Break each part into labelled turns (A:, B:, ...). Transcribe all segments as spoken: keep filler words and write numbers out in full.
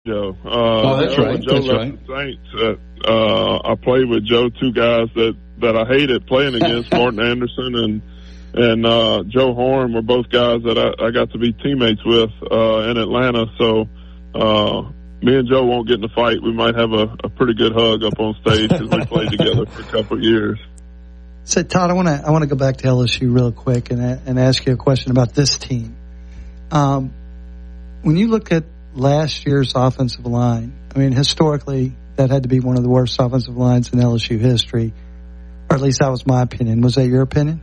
A: Joe. Uh,
B: oh, that's
A: Joe,
B: right.
A: Joe
B: That's
A: left
B: right.
A: The Saints, uh, uh, I played with Joe, two guys that, that I hated playing against, Martin Anderson and and uh, Joe Horn were both guys that I, I got to be teammates with uh, in Atlanta. So uh, me and Joe won't get in a fight. We might have a, a pretty good hug up on stage because we played together for a couple of years.
C: So, Todd, I want to I want to go back to L S U real quick and and ask you a question about this team. Um, when you look at last year's offensive line, I mean, historically, that had to be one of the worst offensive lines in L S U history, or at least that was my opinion. Was that your opinion?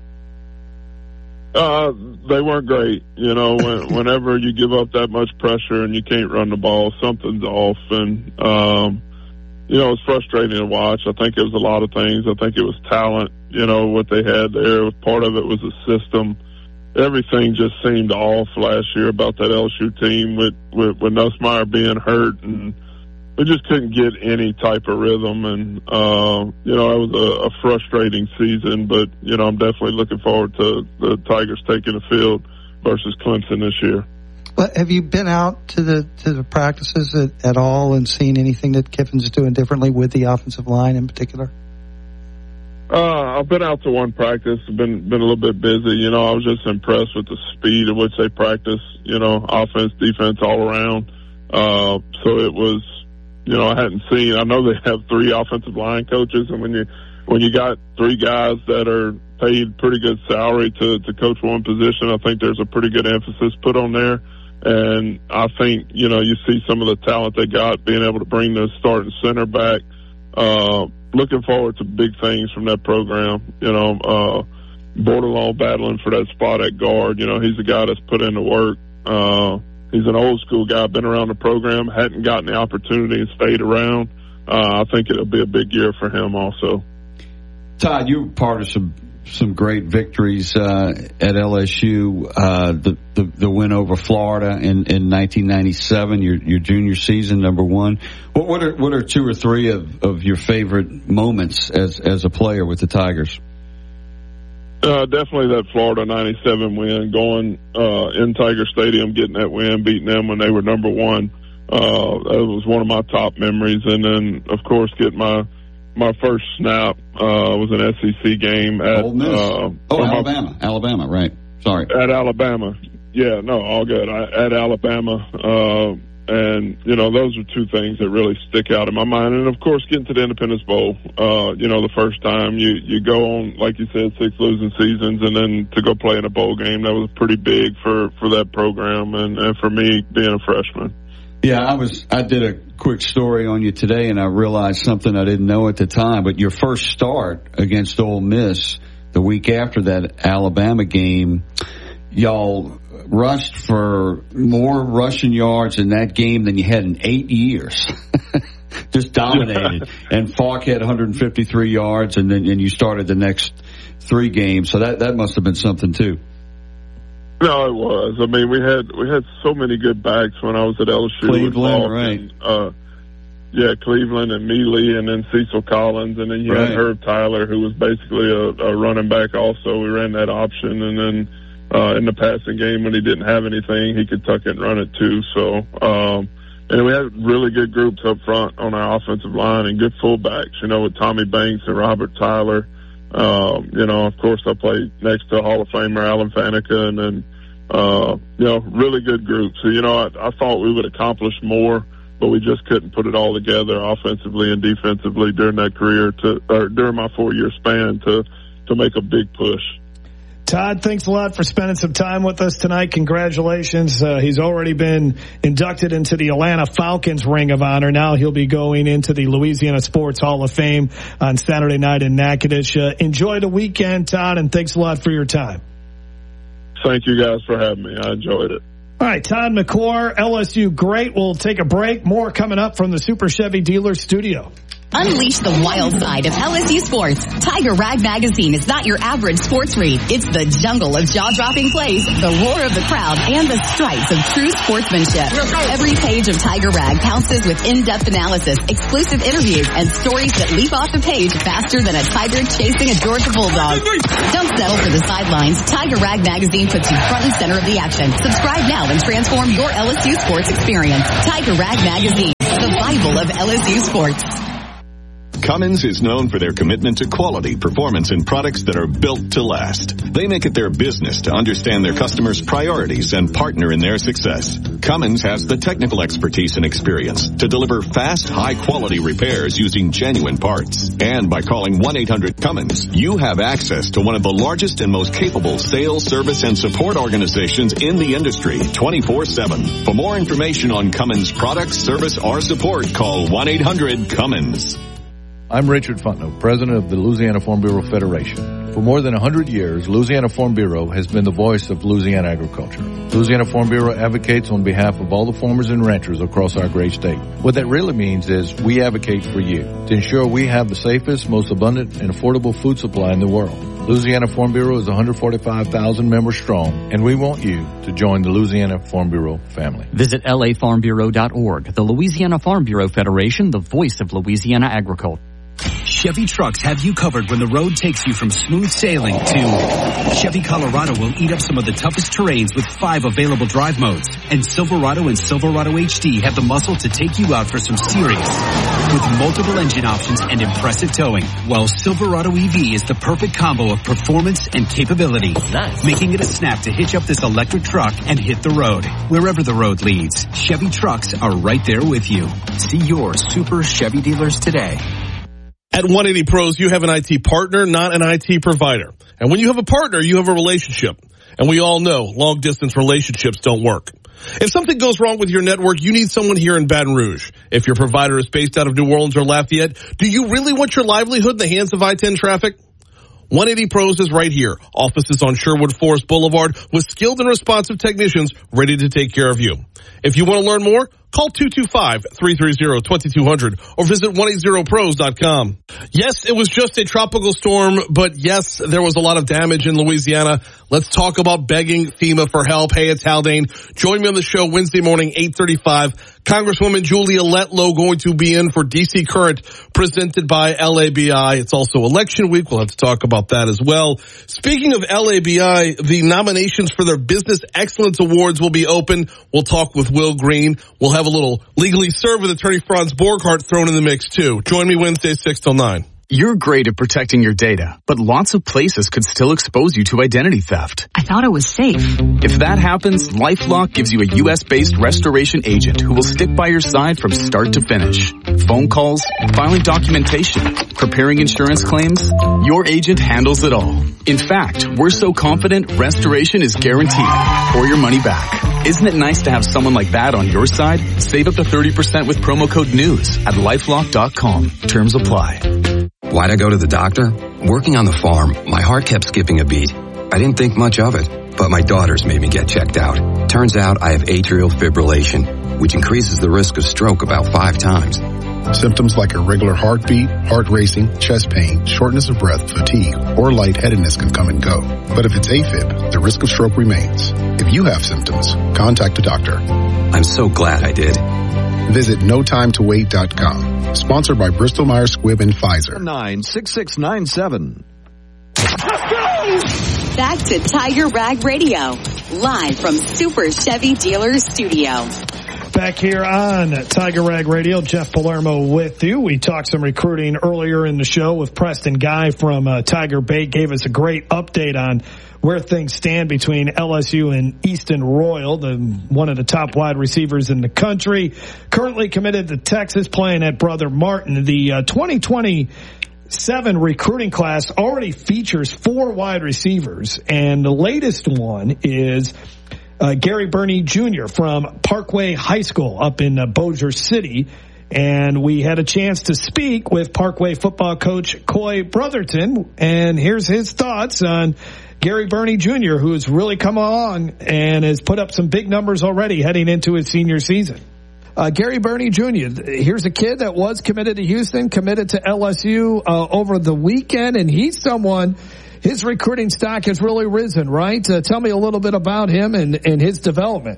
A: Uh, they weren't great. You know, when, whenever you give up that much pressure and you can't run the ball, something's off. And, um, you know, it's frustrating to watch. I think it was a lot of things. I think it was talent, you know, what they had there. Part of it was a system. Everything just seemed off last year about that L S U team with, with, with Nussmeier being hurt, and we just couldn't get any type of rhythm. And, uh, you know, it was a, a frustrating season, but, you know, I'm definitely looking forward to the Tigers taking the field versus Clemson this year.
C: But have you been out to the, to the practices at, at all and seen anything that Kiffin's doing differently with the offensive line in particular?
A: Uh, I've been out to one practice, been, been a little bit busy. You know, I was just impressed with the speed at which they practice, you know, offense, defense all around. Uh, so it was, you know, I hadn't seen, I know they have three offensive line coaches, and when you, when you got three guys that are paid pretty good salary to, to coach one position, I think there's a pretty good emphasis put on there. And I think, you know, you see some of the talent they got, being able to bring the starting center back. Uh, looking forward to big things from that program. You know, uh, Bordelon battling for that spot at guard. You know, he's a guy that's put in the work. Uh, he's an old school guy, been around the program, hadn't gotten the opportunity and stayed around. Uh, I think it'll be a big year for him also.
B: Todd, you were part of some some great victories uh, at L S U. Uh, the, the the win over Florida in, in nineteen ninety-seven, your your junior season, number one. What what are what are two or three of, of your favorite moments as as a player with the Tigers?
A: Uh, definitely that Florida ninety-seven win, going uh, in Tiger Stadium, getting that win, beating them when they were number one. Uh, that was one of my top memories. And then, of course, getting my my first snap uh, was an S E C game at
B: Ole Miss.
A: Uh,
B: oh, Alabama. My, Alabama, right. Sorry.
A: At Alabama. Yeah, no, all good. I, at Alabama. Uh, and, you know, those are two things that really stick out in my mind. And, of course, getting to the Independence Bowl, uh, you know, the first time you, you go on, like you said, six losing seasons, and then to go play in a bowl game, that was pretty big for, for that program and, and for me being a freshman.
B: Yeah, I was. I did a quick story on you today, and I realized something I didn't know at the time. But your first start against Ole Miss, the week after that Alabama game, y'all rushed for more rushing yards in that game than you had in eight years. Just dominated. And Falk had one hundred fifty-three yards, and then and you started the next three games. So that that must have been something too.
A: No, it was. I mean, we had we had so many good backs when I was at L S U.
B: Cleveland, right?
A: And, uh, yeah, Cleveland and Mealy, and then Cecil Collins, and then you
B: right.
A: had Herb Tyler, who was basically a, a running back. Also, we ran that option, and then uh, in the passing game, when he didn't have anything, he could tuck it and run it too. So, um, and we had really good groups up front on our offensive line and good fullbacks. You know, with Tommy Banks and Robert Tyler. Um, you know, of course, I played next to Hall of Famer Alan Faneca, and then, uh, you know, really good group. So, you know, I, I thought we would accomplish more, but we just couldn't put it all together offensively and defensively during that career to, or during my four-year span to, to make a big push.
D: Todd, thanks a lot for spending some time with us tonight. Congratulations. Uh, he's already been inducted into the Atlanta Falcons Ring of Honor. Now he'll be going into the Louisiana Sports Hall of Fame on Saturday night in Natchitoches. Uh, enjoy the weekend, Todd, and thanks a lot for your time.
A: Thank you guys for having me. I enjoyed it.
D: All right, Todd McClure, L S U great. We'll take a break. More coming up from the Super Chevy Dealer Studio.
E: Unleash the wild side of L S U sports. Tiger Rag Magazine is not your average sports read. It's the jungle of jaw-dropping plays, the roar of the crowd, and the stripes of true sportsmanship. Every page of Tiger Rag pounces with in-depth analysis, exclusive interviews, and stories that leap off the page faster than a tiger chasing a Georgia bulldog. Don't settle for the sidelines. Tiger Rag Magazine puts you front and center of the action. Subscribe now and transform your L S U sports experience. Tiger Rag Magazine. Bible of L S U sports.
F: Cummins is known for their commitment to quality, performance, and products that are built to last. They make it their business to understand their customers' priorities and partner in their success. Cummins has the technical expertise and experience to deliver fast, high-quality repairs using genuine parts. And by calling one eight hundred Cummins, you have access to one of the largest and most capable sales, service, and support organizations in the industry, twenty-four seven. For more information on Cummins products, service, or support, call one eight hundred Cummins.
G: I'm Richard Fontenot, president of the Louisiana Farm Bureau Federation. For more than one hundred years, Louisiana Farm Bureau has been the voice of Louisiana agriculture. Louisiana Farm Bureau advocates on behalf of all the farmers and ranchers across our great state. What that really means is we advocate for you to ensure we have the safest, most abundant, and affordable food supply in the world. Louisiana Farm Bureau is one hundred forty-five thousand members strong, and we want you to join the Louisiana Farm Bureau family.
H: Visit L A farm bureau dot org. The Louisiana Farm Bureau Federation, the voice of Louisiana agriculture.
I: Chevy trucks have you covered when the road takes you from smooth sailing to Chevy Colorado will eat up some of the toughest terrains with five available drive modes. And Silverado and Silverado H D have the muscle to take you out for some serious with multiple engine options and impressive towing. While Silverado E V is the perfect combo of performance and capability, nice. Making it a snap to hitch up this electric truck and hit the road. Wherever the road leads, Chevy trucks are right there with you. See your Super Chevy dealers today.
J: At one eighty Pros, you have an I T partner, not an I T provider. And when you have a partner, you have a relationship. And we all know long-distance relationships don't work. If something goes wrong with your network, you need someone here in Baton Rouge. If your provider is based out of New Orleans or Lafayette, do you really want your livelihood in the hands of I ten traffic? one eighty Pros is right here. Offices on Sherwood Forest Boulevard with skilled and responsive technicians ready to take care of you. If you want to learn more, call two two five, three three zero, two two zero zero or visit one eighty pros dot com. Yes, it was just a tropical storm, but yes, there was a lot of damage in Louisiana. Let's talk about begging FEMA for help. Hey, it's Haldane. Join me on the show Wednesday morning, eight thirty-five. Congresswoman Julia Letlow going to be in for D C Current, presented by L A B I. It's also election week. We'll have to talk about that as well. Speaking of L A B I, the nominations for their Business Excellence Awards will be open. We'll talk with Will Green. We'll have a little Legally Served with Attorney Franz Borghardt thrown in the mix, too. Join me Wednesday, six till nine.
K: You're great at protecting your data, but lots of places could still expose you to identity theft.
L: I thought it was safe.
K: If that happens, LifeLock gives you a U S-based restoration agent who will stick by your side from start to finish. Phone calls, filing documentation, preparing insurance claims, your agent handles it all. In fact, we're so confident restoration is guaranteed or your money back. Isn't it nice to have someone like that on your side? Save up to thirty percent with promo code NEWS at lifelock dot com. Terms apply.
M: Why'd I go to the doctor? Working on the farm, my heart kept skipping a beat. I didn't think much of it, but my daughters made me get checked out. Turns out I have atrial fibrillation, which increases the risk of stroke about five times.
N: Symptoms like irregular heartbeat, heart racing, chest pain, shortness of breath, fatigue, or lightheadedness can come and go. But if it's AFib, the risk of stroke remains. If you have symptoms, contact a doctor.
M: I'm so glad I did.
N: Visit no time to wait dot com. Sponsored by Bristol Myers Squibb and Pfizer.
O: nine six six nine seven.
E: Let's go! Back to Tiger Rag Radio, live from Super Chevy Dealers Studio.
D: Back here on Tiger Rag Radio, Jeff Palermo with you. We talked some recruiting earlier in the show with Preston Guy from uh, Tiger Bait. Gave us a great update on where things stand between L S U and Easton Royal, the one of the top wide receivers in the country. Currently committed to Texas, playing at Brother Martin. The uh, twenty twenty-seven recruiting class already features four wide receivers, and the latest one is Uh, Gary Burney Junior from Parkway High School up in uh, Bossier City. And we had a chance to speak with Parkway football coach Coy Brotherton. And here's his thoughts on Gary Burney Junior, who has really come along and has put up some big numbers already heading into his senior season. Uh, Gary Burney Junior, here's a kid that was committed to Houston, committed to L S U uh, over the weekend, and he's someone, his recruiting stock has really risen, right? Uh, tell me a little bit about him and, and his development.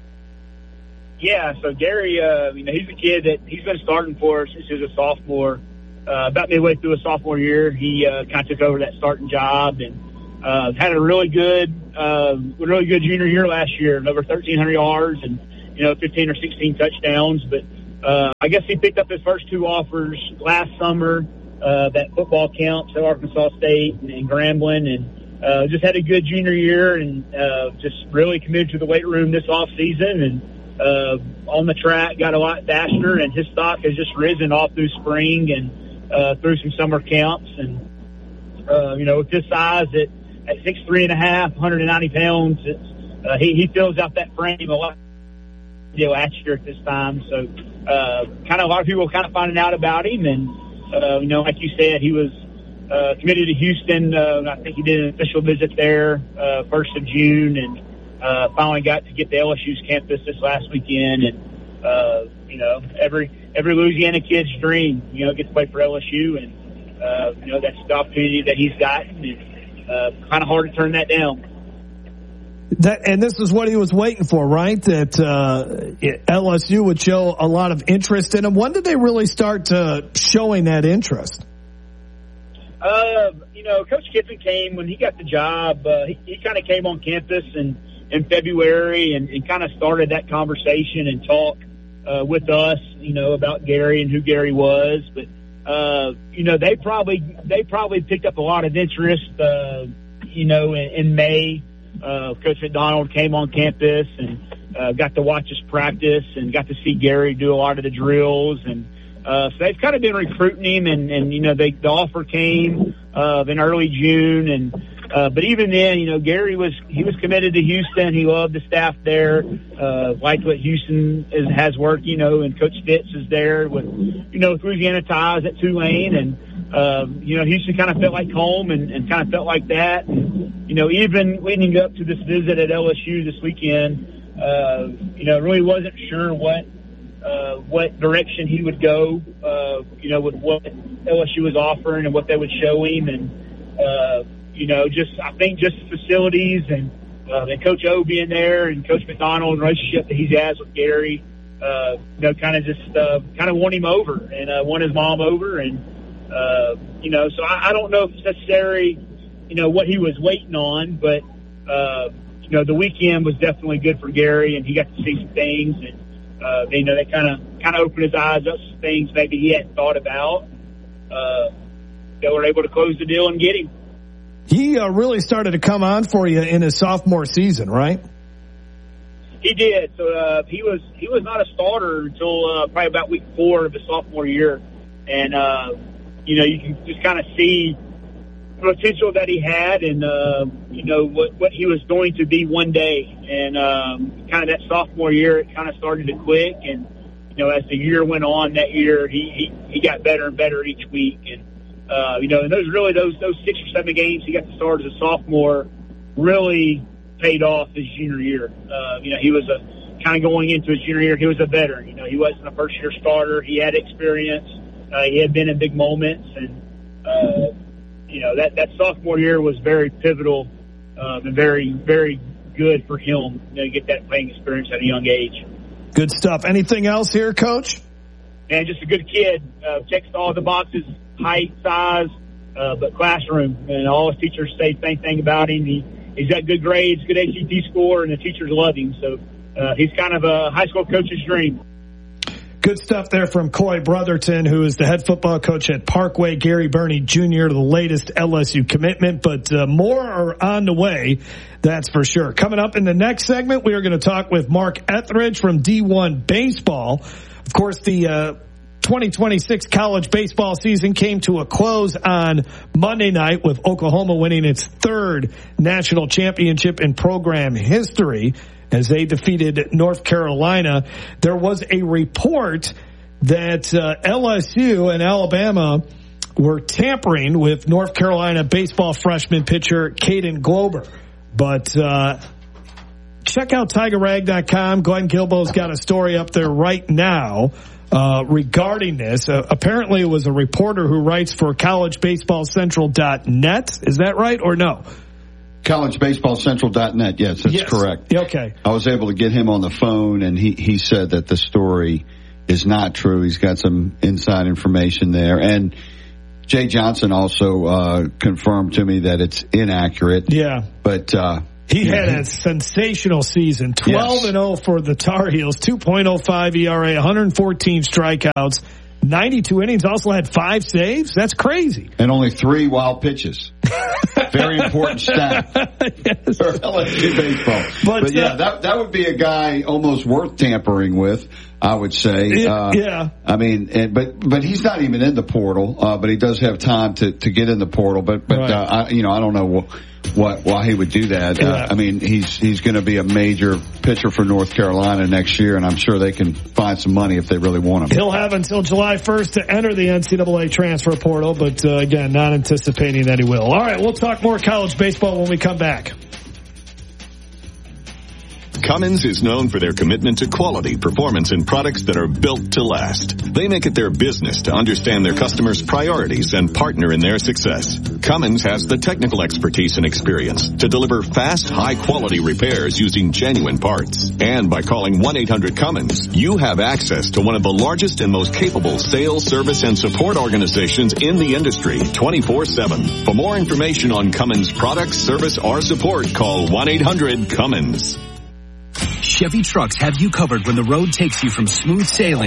P: Yeah, so Gary, uh, you know, he's a kid that he's been starting for since he was a sophomore. Uh, about midway through his sophomore year, he uh, kind of took over that starting job and uh, had a really good, uh, really good junior year last year, over thirteen hundred yards and, you know, fifteen or sixteen touchdowns. But uh, I guess he picked up his first two offers last summer, uh, that football camp at Arkansas State and, and Grambling, and uh, just had a good junior year, and uh, just really committed to the weight room this off season, and uh, on the track got a lot faster, and his stock has just risen all through spring and uh, through some summer camps, and uh, you know, with his size at at six three and a half, one hundred ninety pounds, it's, uh, he he fills out that frame a lot. You know, last year at this time, so uh, kind of a lot of people kind of finding out about him, and uh, you know, like you said, he was uh, committed to Houston. Uh, I think he did an official visit there uh, first of June, and uh, finally got to get to L S U's campus this last weekend. And uh, you know, every every Louisiana kid's dream, you know, get to play for L S U, and uh, you know, that's the opportunity that he's gotten, and uh, kind of hard to turn that down.
D: That, and this is what he was waiting for, right? That uh, L S U would show a lot of interest in him. When did they really start uh, showing that interest?
P: Uh, you know, Coach Kiffin came when he got the job. Uh, he, he kind of came on campus in, in February and, and kind of started that conversation and talk uh, with us, you know, about Gary and who Gary was. But uh, you know, they probably they probably picked up a lot of interest, uh, you know, in, in May. Uh, Coach McDonald came on campus and uh, got to watch us practice and got to see Gary do a lot of the drills. And uh, so they've kind of been recruiting him. And, and you know, they, the offer came uh, in early June. And uh, but even then, you know, Gary was he was committed to Houston. He loved the staff there, uh, liked what Houston is, has worked. You know, and Coach Fitz is there with you know with Louisiana ties at Tulane, and um, you know Houston kind of felt like home and, and kind of felt like that. And, you know, even leading up to this visit at L S U this weekend, uh, you know, really wasn't sure what uh, what direction he would go. Uh, you know, with what L S U was offering and what they would show him, and uh, you know, just I think just facilities and uh, and Coach O being there and Coach McDonald, the relationship that he has with Gary, uh, you know, kind of just uh, kind of won him over and uh, won his mom over, and uh, you know, so I, I don't know if it's necessary, you know, what he was waiting on, but uh, you know, the weekend was definitely good for Gary, and he got to see some things, and uh, you know, they kind of kind of opened his eyes up to some things maybe he hadn't thought about. Uh, they were able to close the deal and get him.
D: He uh, really started to come on for you in his sophomore season, right?
P: He did. So uh, he was he was not a starter until uh, probably about week four of his sophomore year, and uh, you know, you can just kind of see the potential that he had, and uh, you know what what he was going to be one day. And um, kind of that sophomore year, it kind of started to click, and you know, as the year went on, that year he he, he got better and better each week, and. Uh, you know, and those really those those six or seven games he got to start as a sophomore really paid off his junior year. Uh, you know, he was a kind of going into his junior year. He was a veteran. You know, he wasn't a first year starter. He had experience. Uh, he had been in big moments, and uh, you know that that sophomore year was very pivotal um, and very very good for him. You know, to get that playing experience at a young age.
D: Good stuff. Anything else here, Coach?
P: And just a good kid. Uh, checks all the boxes. Height, size, uh, but classroom, and all his teachers say the same thing about him. He he's got good grades, good A C T score, and the teachers love him. So uh, he's kind of a high school coach's dream.
D: Good stuff there from Coy Brotherton, who is the head football coach at Parkway. Gary Burney Junior, the latest L S U commitment, but uh, more are on the way, that's for sure. Coming up in the next segment, we are going to talk with Mark Etheridge from D one Baseball. Of course, the uh, twenty twenty-six college baseball season came to a close on Monday night with Oklahoma winning its third national championship in program history as they defeated North Carolina. There was a report that uh, L S U and Alabama were tampering with North Carolina baseball freshman pitcher Caden Glober. But uh, check out Tiger Rag dot com. Glenn Gilbo's got a story up there right now Uh, regarding this. Uh, apparently it was a reporter who writes for college baseball central dot net. Is that right or no?
B: college baseball central dot net. Yes, that's
D: yes.
B: correct.
D: Okay.
B: I was able to get him on the phone, and he, he said that the story is not true. He's got some inside information there. And Jay Johnson also uh, confirmed to me that it's inaccurate.
D: Yeah.
B: But uh,
D: He had a sensational season. twelve and oh for the Tar Heels, two point oh five E R A, one hundred fourteen strikeouts, ninety-two innings, also had five saves. That's crazy.
B: And only three wild pitches. Very important stat
D: yes.
B: for L S U baseball. But, but yeah, uh, that that would be a guy almost worth tampering with, I would say.
D: It,
B: uh,
D: yeah.
B: I mean, and, but but he's not even in the portal, uh, but he does have time to, to get in the portal. But but
D: right.
B: uh, I, you know, I don't know what, what why he would do that.
D: Yeah.
B: Uh, I mean, he's he's going to be a major pitcher for North Carolina next year, and I'm sure they can find some money if they really want him.
D: He'll have until July first to enter the N C double A transfer portal, but uh, again, not anticipating that he will. All right, we'll talk more college baseball when we come back.
F: Cummins is known for their commitment to quality, performance, and products that are built to last. They make it their business to understand their customers' priorities and partner in their success. Cummins has the technical expertise and experience to deliver fast, high-quality repairs using genuine parts. And by calling one eight hundred Cummins, you have access to one of the largest and most capable sales, service, and support organizations in the industry, twenty-four seven. For more information on Cummins products, service, or support, call one eight hundred Cummins.
I: Chevy Trucks have you covered when the road takes you from smooth sailing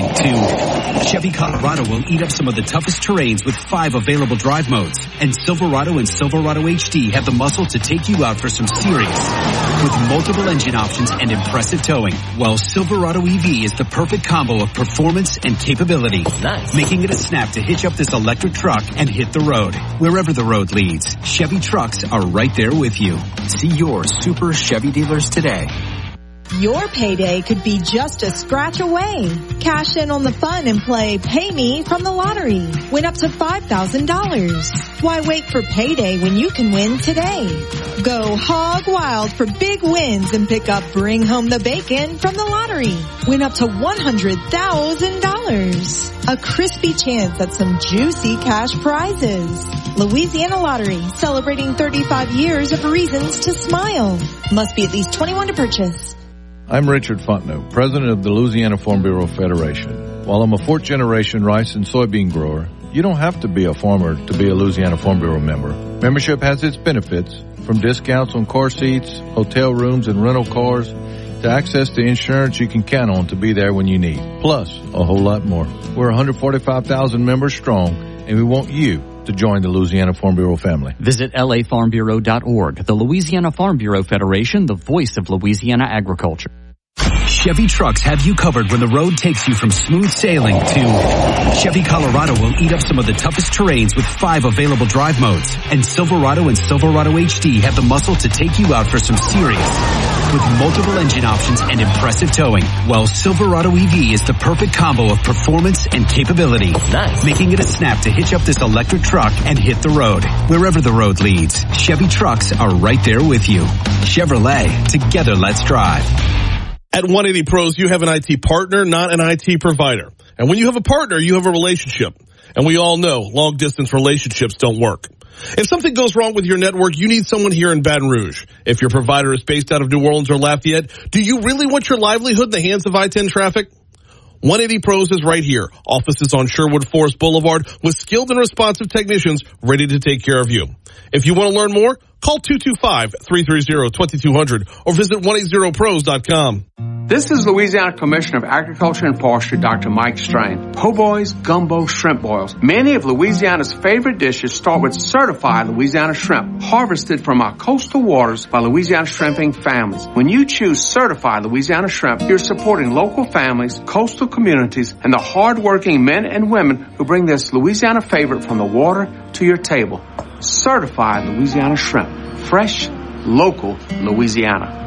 I: to Chevy Colorado will eat up some of the toughest terrains with five available drive modes. And Silverado and Silverado H D have the muscle to take you out for some serious. With multiple engine options and impressive towing, while Silverado E V is the perfect combo of performance and capability. Nice. Making it a snap to hitch up this electric truck and hit the road. Wherever the road leads, Chevy Trucks are right there with you. See your Super Chevy dealers today.
L: Your payday could be just a scratch away. Cash in on the fun and play Pay Me from the lottery. Win up to five thousand dollars. Why wait for payday when you can win today? Go hog wild for big wins and pick up Bring Home the Bacon from the lottery. Win up to one hundred thousand dollars. A crispy chance at some juicy cash prizes. Louisiana Lottery, celebrating thirty-five years of reasons to smile. Must be at least twenty-one to purchase.
G: I'm Richard Fontenot, president of the Louisiana Farm Bureau Federation. While I'm a fourth-generation rice and soybean grower, you don't have to be a farmer to be a Louisiana Farm Bureau member. Membership has its benefits, from discounts on car seats, hotel rooms, and rental cars, to access to insurance you can count on to be there when you need. Plus, a whole lot more. We're one hundred forty-five thousand members strong, and we want you to join the Louisiana Farm Bureau family.
H: Visit L A farm bureau dot org. The Louisiana Farm Bureau Federation, the voice of Louisiana agriculture.
I: Chevy Trucks have you covered when the road takes you from smooth sailing to Chevy Colorado will eat up some of the toughest terrains with five available drive modes. And Silverado and Silverado H D have the muscle to take you out for some serious. With multiple engine options and impressive towing, while Silverado E V is the perfect combo of performance and capability. Nice. Making it a snap to hitch up this electric truck and hit the road. Wherever the road leads, Chevy Trucks are right there with you. Chevrolet, together let's drive.
J: At one eighty Pros, you have an I T partner, not an I T provider. And when you have a partner, you have a relationship. And we all know long-distance relationships don't work. If something goes wrong with your network, you need someone here in Baton Rouge. If your provider is based out of New Orleans or Lafayette, do you really want your livelihood in the hands of I ten traffic? one eighty Pros is right here. Offices on Sherwood Forest Boulevard with skilled and responsive technicians ready to take care of you. If you want to learn more, call two two five, three three zero, two two zero zero or visit one eighty pros dot com.
Q: This is Louisiana Commissioner of Agriculture and Forestry, Doctor Mike Strain. Po' boys, gumbo, shrimp boils. Many of Louisiana's favorite dishes start with certified Louisiana shrimp, harvested from our coastal waters by Louisiana shrimping families. When you choose certified Louisiana shrimp, you're supporting local families, coastal communities, and the hard-working men and women who bring this Louisiana favorite from the water to your table. Certified Louisiana shrimp. Fresh, local Louisiana.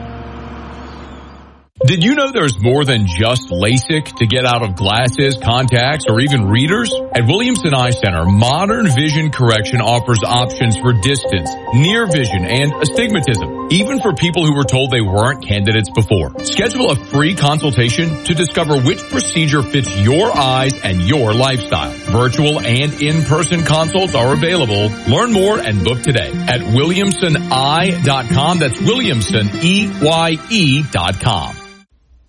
R: Did you know there's more than just LASIK to get out of glasses, contacts, or even readers? At Williamson Eye Center, modern vision correction offers options for distance, near vision, and astigmatism, even for people who were told they weren't candidates before. Schedule a free consultation to discover which procedure fits your eyes and your lifestyle. Virtual and in-person consults are available. Learn more and book today at williamson eye dot com. That's Williamson, E Y E dot com.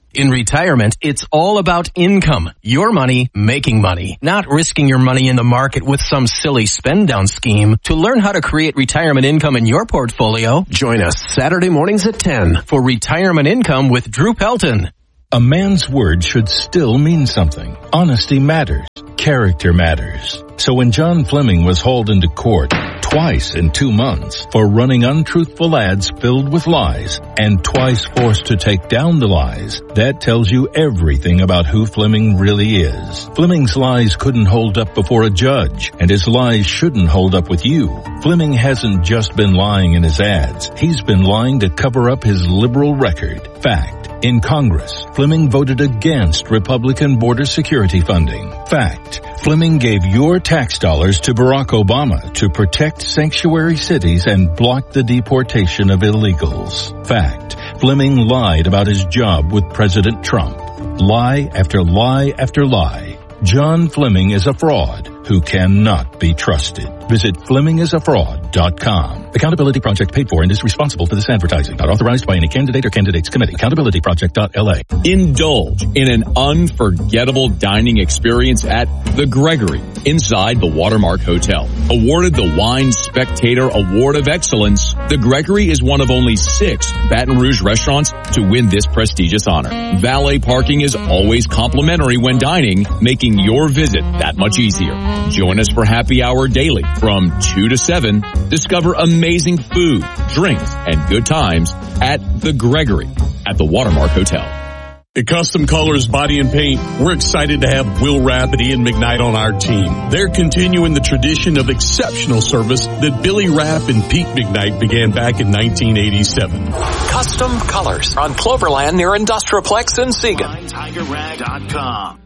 S: In retirement, it's all about income. Your money making money, not risking your money in the market with some silly spend down scheme. To learn how to create retirement income in your portfolio, join us Saturday mornings at ten for Retirement Income with Drew Pelton.
T: A man's word should still mean something. Honesty matters. Character matters. So when John Fleming was hauled into court twice in two months for running untruthful ads filled with lies and twice forced to take down the lies, that tells you everything about who Fleming really is. Fleming's lies couldn't hold up before a judge, and his lies shouldn't hold up with you. Fleming hasn't just been lying in his ads. He's been lying to cover up his liberal record. Fact. In Congress, Fleming voted against Republican border security funding. Fact. Fleming gave your tax dollars to Barack Obama to protect sanctuary cities and block the deportation of illegals. Fact. Fleming lied about his job with President Trump. Lie after lie after lie. John Fleming is a fraud who cannot be trusted. Visit Fleming is a fraud dot com. Accountability Project paid for and is responsible for this advertising. Not authorized by any candidate or candidates committee. accountability project dot L A.
R: Indulge in an unforgettable dining experience at The Gregory inside the Watermark Hotel. Awarded the Wine Spectator Award of Excellence, The Gregory is one of only six Baton Rouge restaurants to win this prestigious honor. Valet parking is always complimentary when dining, making your visit that much easier. Join us for happy hour daily from two to seven. Discover amazing food, drinks, and good times at The Gregory at the Watermark Hotel.
U: At Custom Colors Body and Paint, we're excited to have Will Rapp and Ian McKnight on our team. They're continuing the tradition of exceptional service that Billy Rapp and Pete McKnight began back in nineteen eighty-seven.
V: Custom Colors on Cloverland near Industrialplex in Siegen.
I: Tiger Rag dot com.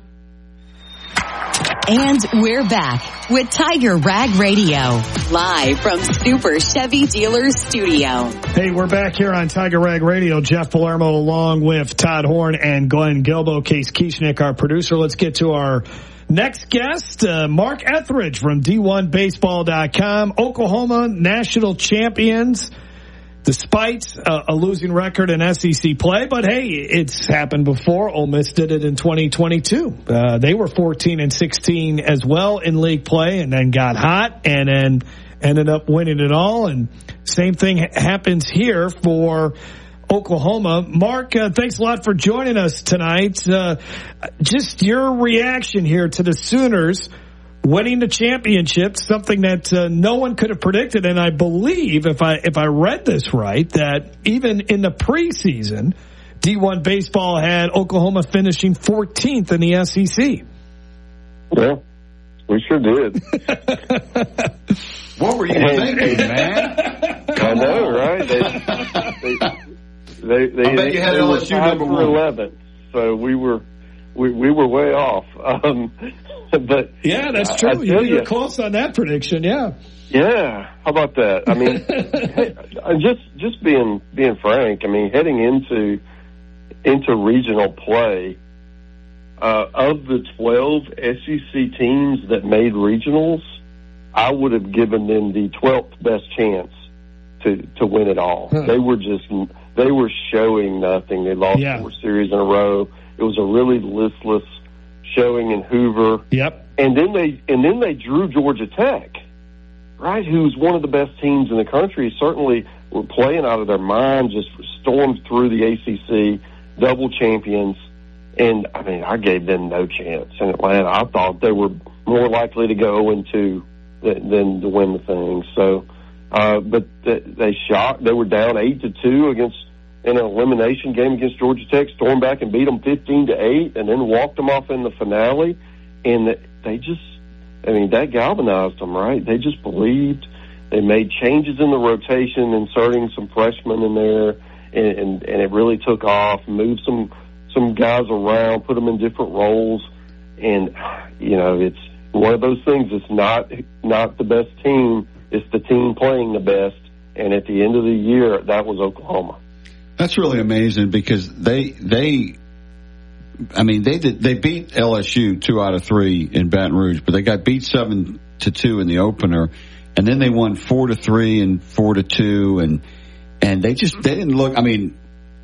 E: And we're back with Tiger Rag Radio, live from Super Chevy Dealers Studio.
D: Hey, we're back here on Tiger Rag Radio. Jeff Palermo along with Todd Horn and Glenn Gilbo, Case Kieschnick, our producer. Let's get to our next guest, uh, Mark Etheridge from D one baseball dot com. Oklahoma national champions, despite uh, a losing record in S E C play. But, hey, it's happened before. Ole Miss did it in twenty twenty-two. Uh, they were fourteen and sixteen as well in league play and then got hot and then ended up winning it all. And same thing ha- happens here for Oklahoma. Mark, uh, thanks a lot for joining us tonight. Uh, just your reaction here to the Sooners winning the championship, something that uh, no one could have predicted. And I believe, if I if I read this right, that even in the preseason, D one Baseball had Oklahoma finishing fourteenth in the S E C.
W: Yeah, we sure did.
B: What were you thinking, man?
W: I know, right? They, they, they, they,
B: I bet you had
W: they
B: L S U
W: were
B: number one.
W: eleventh, so we were we we were way off. Um, But
D: yeah, that's true. You, you were close on that prediction. Yeah.
W: Yeah. How about that? I mean, just just being being frank. I mean, heading into into regional play, uh, of the twelve S E C teams that made regionals, I would have given them the twelfth best chance to to win it all. Huh. They were just they were showing nothing. They lost yeah. four series in a row. It was a really listless showing in Hoover.
D: Yep.
W: And then they and then they drew Georgia Tech, right? Who's one of the best teams in the country. Certainly were playing out of their mind, just stormed through the A C C, double champions. And I mean, I gave them no chance in Atlanta. I thought they were more likely to go into than, than to win the thing. So, uh, but they, they shot. They were down eight to two against. in an elimination game against Georgia Tech, stormed back and beat them fifteen to eight, and then walked them off in the finale. And they just, I mean, that galvanized them, right? They just believed. They made changes in the rotation, inserting some freshmen in there, and, and, and it really took off. Moved some some guys around, put them in different roles, and you know, it's one of those things. It's not not the best team; it's the team playing the best. And at the end of the year, that was Oklahoma.
B: That's really amazing because they they, I mean they did they beat L S U two out of three in Baton Rouge, but they got beat seven to two in the opener, and then they won four to three and four to two, and and they just they didn't look. I mean,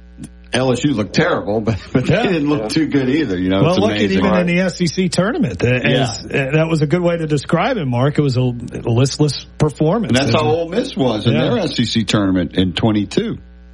B: L S U looked terrible, but, but
D: Yeah.
B: they didn't look
D: Yeah.
B: too good either. You know,
D: Well,
B: it's
D: look at
B: amazing.
D: even in the S E C tournament. As,
B: Yeah.
D: That was a good way to describe it, Mark. It was a listless performance.
B: And that's how Ole Miss was in
D: Yeah.
B: their S E C tournament in twenty-two.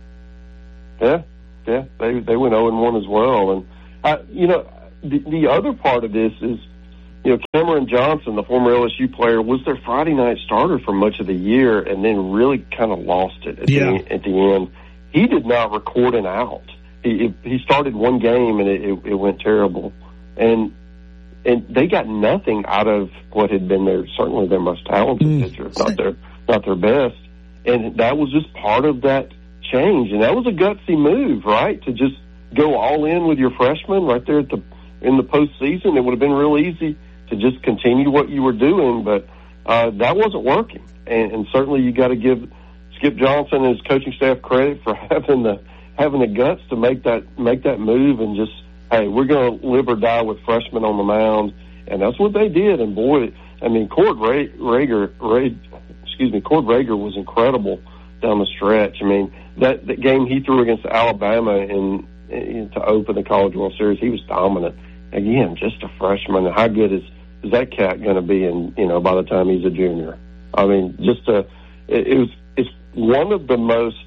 W: Yeah, yeah, they they went zero and one as well, and uh, you know the the other part of this is, you know, Cameron Johnson, the former L S U player, was their Friday night starter for much of the year, and then really kind of lost it at,
D: Yeah.
W: the, at the end. He did not record an out. He he started one game and it, it, it went terrible, and and they got nothing out of what had been their certainly their most talented
D: Mm.
W: pitcher, not their not their best, and that was just part of that change, and that was a gutsy move, right? To just go all in with your freshman right there at the in the postseason. It would have been real easy to just continue what you were doing, but uh, that wasn't working. And, and certainly you got to give Skip Johnson and his coaching staff credit for having the having the guts to make that make that move and just, hey, we're going to live or die with freshmen on the mound, and that's what they did. And boy, I mean, Cord Ra- Rager, Ra- excuse me, Cord Rager was incredible down the stretch. I mean, that, that game he threw against Alabama in, in to open the College World Series, he was dominant. Again, just a freshman. How good is is that cat going to be? In you know, by the time he's a junior, I mean, just a it, it was it's one of the most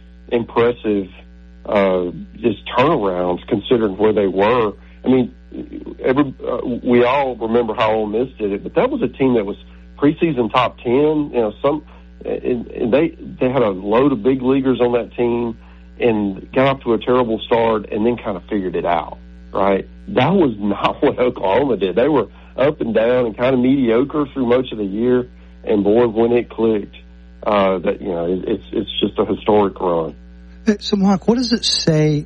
W: impressive uh, just turnarounds considering where they were. I mean, every uh, we all remember how Ole Miss did it, but that was a team that was preseason top ten. You know, some and, and they they had a load of big leaguers on that team and got off to a terrible start and then kind of figured it out. Right? That was not what Oklahoma did. They were up and down and kind of mediocre through much of the year, and boy, when it clicked, uh, that you know, it, it's it's just a historic run.
A: So, Mark, what does it say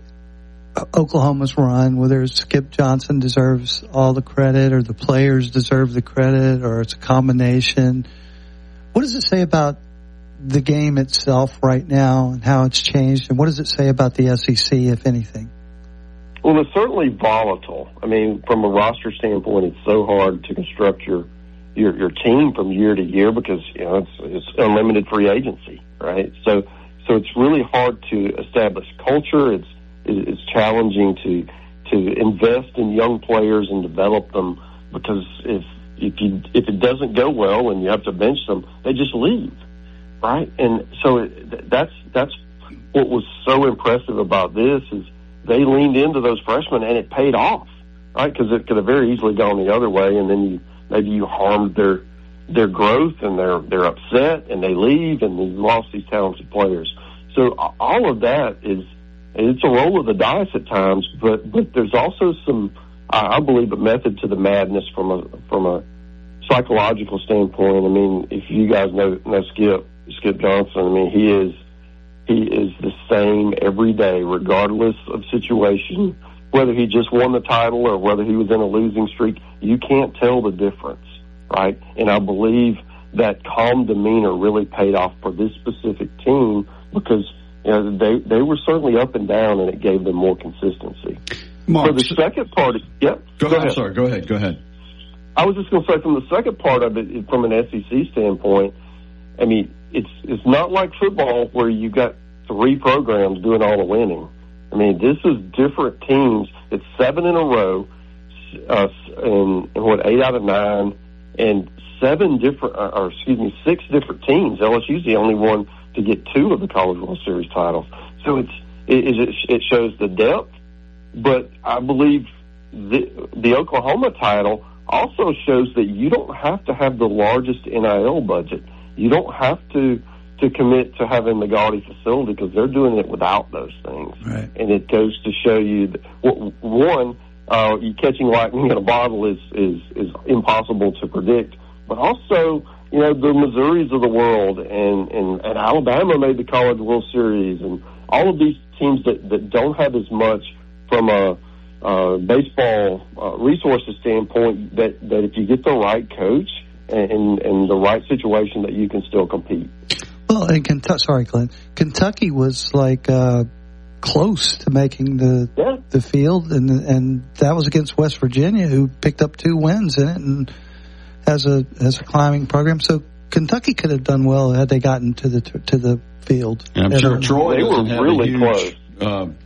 A: Oklahoma's run, whether Skip Johnson deserves all the credit or the players deserve the credit or it's a combination? What does it say about the game itself right now and how it's changed, and what does it say about the S E C, if anything?
W: Well, it's certainly volatile. I mean, from a roster standpoint, it's so hard to construct your your, your team from year to year because you know it's, it's unlimited free agency, right? So, so it's really hard to establish culture. It's it's challenging to to invest in young players and develop them because if if you if it doesn't go well and you have to bench them, they just leave, right? And so it, that's that's what was so impressive about this is they leaned into those freshmen and it paid off, right? Because it could have very easily gone the other way, and then you maybe you harmed their their growth and they're they're upset and they leave and you lost these talented players. So all of that is it's a roll of the dice at times, but but there's also some I believe a method to the madness from a from a psychological standpoint. I mean, if you guys know know Skip Skip Johnson, I mean he is. He is the same every day, regardless of situation, whether he just won the title or whether he was in a losing streak. You can't tell the difference, right? And I believe that calm demeanor really paid off for this specific team because you know, they they were certainly up and down, and it gave them more consistency.
B: Mark,
W: for the second part, yep.
B: Go,
W: go
B: ahead.
W: ahead.
B: I'm sorry. Go ahead. Go ahead.
W: I was just going to say from the second part of it, from an S E C standpoint, I mean, it's it's not like football where you got three programs doing all the winning. I mean, this is different teams. It's seven in a row, uh, and, and what eight out of nine, and seven different, uh, or excuse me, six different teams. L S U's the only one to get two of the College World Series titles. So it's it, it, it shows the depth, but I believe the the Oklahoma title also shows that you don't have to have the largest N I L budget. You don't have to to commit to having the Gaudi facility because they're doing it without those things.
A: Right. And
W: it goes to show you that, one, uh, you catching lightning in a bottle is, is, is impossible to predict, but also, you know, the Missouris of the world and, and, and Alabama made the College World Series and all of these teams that, that don't have as much from a uh, baseball uh, resources standpoint that, that if you get the right coach and, and the right situation that you can still compete.
A: Well, and Kentucky, sorry, Glenn. Kentucky was like uh, close to making the
W: yeah.
A: the field, and and that was against West Virginia, who picked up two wins in it, and has a has a climbing program. So Kentucky could have done well had they gotten to the to the field.
B: And I'm sure Troy
W: they
B: doesn't
W: were
B: have
W: really
B: a huge
W: close.
B: Uh,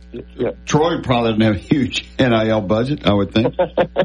W: Yeah.
B: Troy probably doesn't have a huge N I L budget, I would think.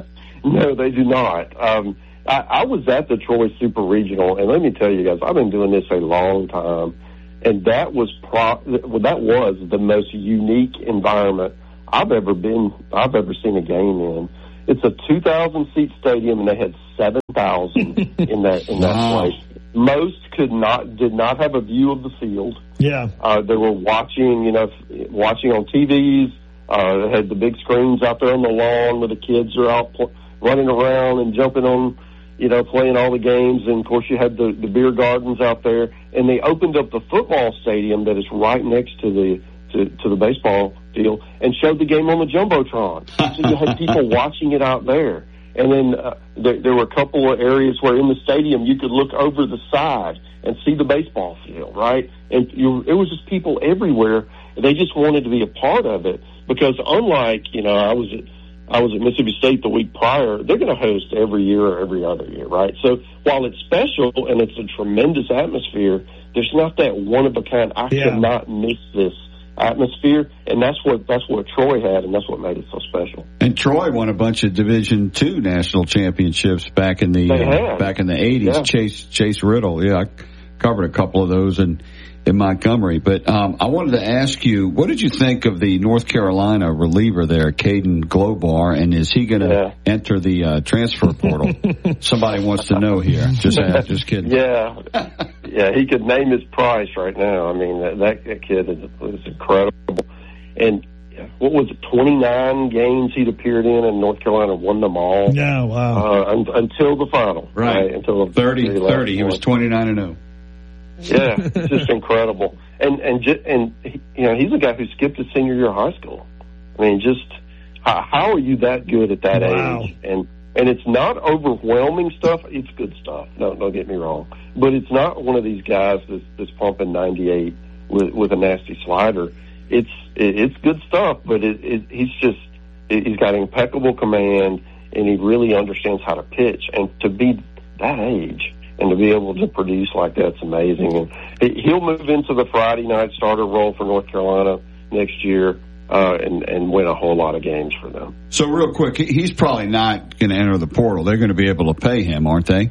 W: No, they do not. Um, I, I was at the Troy Super Regional, and let me tell you guys, I've been doing this a long time, and that was pro- well, that was the most unique environment I've ever been, I've ever seen a game in. It's a two thousand seat stadium, and they had seven thousand in that in that
B: wow.
W: place. Most could not, did not have a view of the field.
D: Yeah.
W: Uh, they were watching, you know, watching on T Vs. Uh, they had the big screens out there on the lawn where the kids are out pl- running around and jumping on, you know, playing all the games. And of course you had the, the beer gardens out there, and they opened up the football stadium that is right next to the, to, to the baseball field and showed the game on the Jumbotron. So you had people watching it out there. And then uh, there, there were a couple of areas where in the stadium you could look over the side and see the baseball field, right? And you, it was just people everywhere. They just wanted to be a part of it because unlike, you know, I was at, I was at Mississippi State the week prior, they're going to host every year or every other year, right? So while it's special and it's a tremendous atmosphere, there's not that one of a kind. I
D: Yeah.
W: could not miss this atmosphere, and that's what that's what Troy had, and that's what made it so special.
B: And Troy won a bunch of Division Two national championships back in the
W: They
B: uh,
W: had.
B: back in the eighties.
W: Yeah.
B: Chase Chase Riddle, yeah, I covered a couple of those in in Montgomery. But um, I wanted to ask you, what did you think of the North Carolina reliever there, Caden Globar, and is he going to
W: Yeah.
B: enter the uh, transfer portal? Somebody wants to know here. Just uh, just kidding.
W: Yeah, yeah, he could name his price right now. I mean, that, that, that kid is, is incredible. And what was it, twenty-nine games he'd appeared in, and North Carolina won them all.
D: Yeah, wow.
W: Uh, un, until the final.
B: Right.
W: right until the
B: thirty,
W: very last
B: thirty. He was
W: one.
B: twenty-nine and oh.
W: Yeah, it's just incredible. And and ju- and he, you know, he's a guy who skipped his senior year of high school. I mean, just how, how are you that good at that
D: Wow.
W: age? And and it's not overwhelming stuff. It's good stuff. No, don't get me wrong. But it's not one of these guys that's, that's pumping ninety-eight with with a nasty slider. It's it, it's good stuff, but it, it, he's just he's got impeccable command, and he really understands how to pitch. And to be that age and to be able to produce like that's amazing. And he- he'll move into the Friday night starter role for North Carolina next year. Uh, and, and win a whole lot of games for them.
B: So real quick, he- he's probably not going to enter the portal. They're going to be able to pay him, aren't they?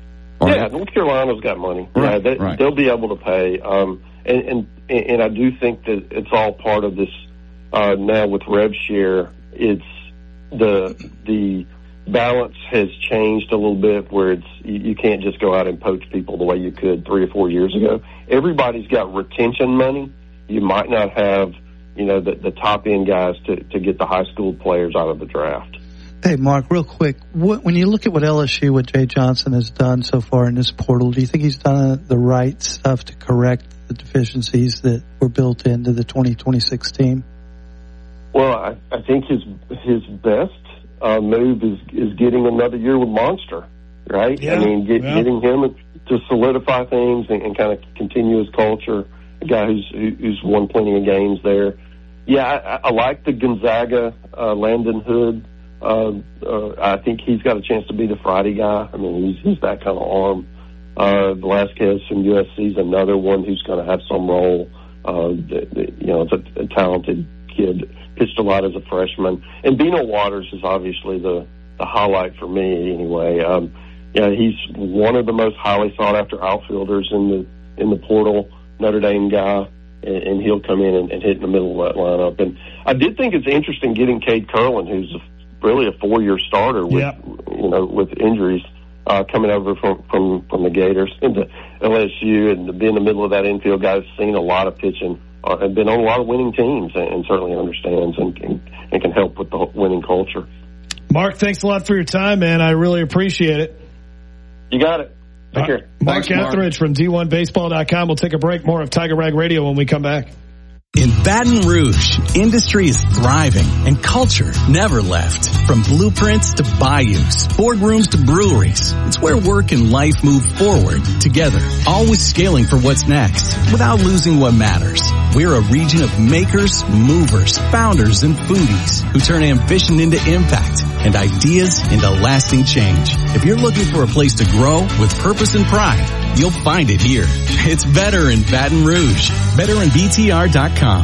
B: Or
W: Yeah, North Carolina's got money.
B: Right,
W: yeah, they,
B: right.
W: They'll be able to pay. Um, and, and and I do think that it's all part of this uh, now with rev share. It's the the balance has changed a little bit where it's you, you can't just go out and poach people the way you could three or four years ago. Everybody's got retention money. You might not have, you know, the, the top end guys to, to get the high school players out of the draft.
A: Hey, Mark, real quick, what, when you look at what L S U, what Jay Johnson has done so far in this portal, do you think he's done the right stuff to correct the deficiencies that were built into the twenty twenty-six team?
W: Well, I, I think his his best uh, move is is getting another year with Monster, right?
D: Yeah,
W: I mean, get,
D: yeah.
W: getting him to solidify things and, and kind of continue his culture. A guy who's who- who's won plenty of games there. Yeah, I, I like the Gonzaga uh, Landon Hood. Uh, uh, I think he's got a chance to be the Friday guy. I mean, he's he's that kind of arm. Uh, Velasquez from U S C is another one who's going to have some role. Uh, the, the, you know, it's a, a talented kid. Pitched a lot as a freshman. And Bino Waters is obviously the, the highlight for me anyway. Um, yeah, he's one of the most highly sought after outfielders in the in the portal. Notre Dame guy, and, and he'll come in and, and hit in the middle of that lineup. And I did think it's interesting getting Cade Curlin, who's a, really a four-year starter with
D: Yep.
W: you know with injuries, uh, coming over from, from, from the Gators into L S U and to be in the middle of that infield. Guy's seen a lot of pitching uh, and been on a lot of winning teams, and, and certainly understands and, and, and can help with the winning culture.
D: Mark, thanks a lot for your time, man. I really appreciate it.
W: You got it. Take care.
D: Mark
B: Thanks, Mark.
D: Etheridge from D one baseball dot com. We'll take a break. More of Tiger Rag Radio when we come back.
I: In Baton Rouge, industry is thriving and culture never left. From blueprints to bayous, boardrooms to breweries, it's where work and life move forward together, always scaling for what's next without losing what matters. We're a region of makers, movers, founders, and foodies who turn ambition into impact and ideas into lasting change. If you're looking for a place to grow with purpose and pride, you'll find it here. It's better in Baton Rouge. better in B T R dot com.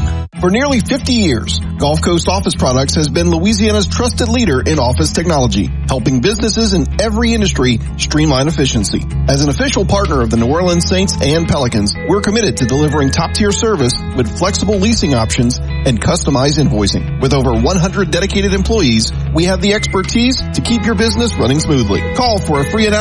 C: For nearly fifty years, Gulf Coast Office Products has been Louisiana's trusted leader in office technology, helping businesses in every industry streamline efficiency. As an official partner of the New Orleans Saints and Pelicans, we're committed to delivering top-tier service with flexible leasing options and customized invoicing. With over one hundred dedicated employees, we have the expertise to keep your business running smoothly. Call for a free analysis